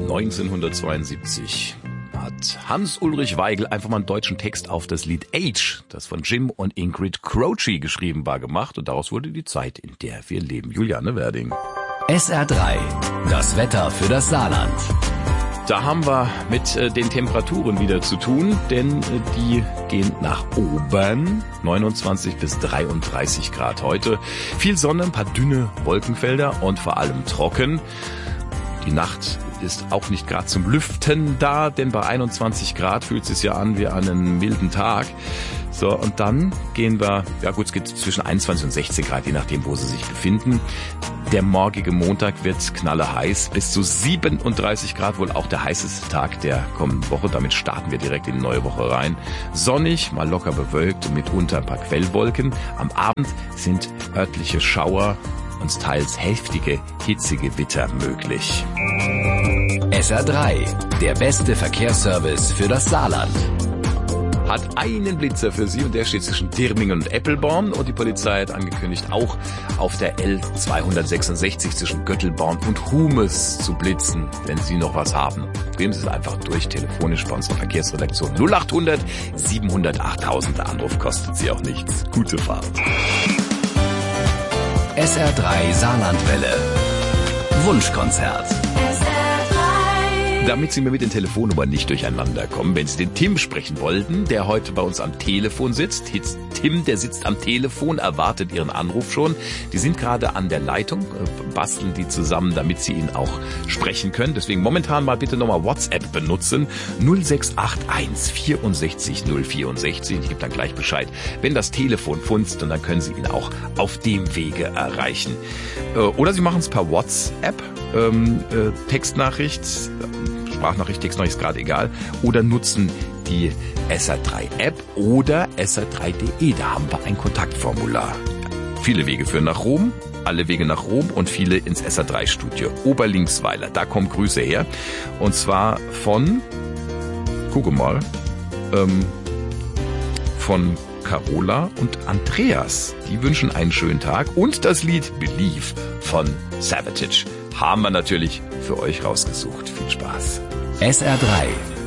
1972 hat Hans-Ulrich Weigel einfach mal einen deutschen Text auf das Lied Age, das von Jim und Ingrid Croce geschrieben war, gemacht. Und daraus wurde die Zeit, in der wir leben. Juliane Werding. SR3, das Wetter für das Saarland. Da haben wir mit den Temperaturen wieder zu tun, denn die gehen nach oben. 29 bis 33 Grad heute. Viel Sonne, ein paar dünne Wolkenfelder und vor allem trocken. Die Nacht ist auch nicht gerade zum Lüften da, denn bei 21 Grad fühlt es sich ja an wie an einem milden Tag. So, und dann gehen wir, ja gut, es geht zwischen 21 und 16 Grad, je nachdem, wo Sie sich befinden. Der morgige Montag wird knalleheiß, bis zu 37 Grad, wohl auch der heißeste Tag der kommenden Woche. Damit starten wir direkt in die neue Woche rein. Sonnig, mal locker bewölkt und mitunter ein paar Quellwolken. Am Abend sind örtliche Schauer und teils heftige, hitzige Gewitter möglich. SR3, der beste Verkehrsservice für das Saarland. Hat einen Blitzer für Sie und der steht zwischen Dirmingen und Eppelborn und die Polizei hat angekündigt, auch auf der L266 zwischen Göttelborn und Humes zu blitzen, wenn Sie noch was haben. Geben Sie es einfach durch, telefonisch bei unserer Verkehrsredaktion 0800 700 8000. Der Anruf kostet Sie auch nichts. Gute Fahrt. SR3 Saarlandwelle. Wunschkonzert. Damit Sie mir mit den Telefonnummern nicht durcheinander kommen, wenn Sie den Tim sprechen wollten, der heute bei uns am Telefon sitzt. Tim, der sitzt am Telefon, erwartet Ihren Anruf schon. Die sind gerade an der Leitung, basteln die zusammen, damit Sie ihn auch sprechen können. Deswegen momentan mal bitte nochmal WhatsApp benutzen. 0681 64 064. Ich gebe dann gleich Bescheid, wenn das Telefon funzt, und dann können Sie ihn auch auf dem Wege erreichen. Oder Sie machen es per WhatsApp, Textnachricht, Sprachnachricht, Textnachricht ist gerade egal, oder nutzen die SR3-App oder SR3.de, da haben wir ein Kontaktformular. Viele Wege führen nach Rom, alle Wege nach Rom und viele ins SR3-Studio. Oberlinksweiler, da kommen Grüße her. Und zwar von, gucke mal, von Carola und Andreas. Die wünschen einen schönen Tag und das Lied Believe von Savatage haben wir natürlich für euch rausgesucht. Viel Spaß. SR3,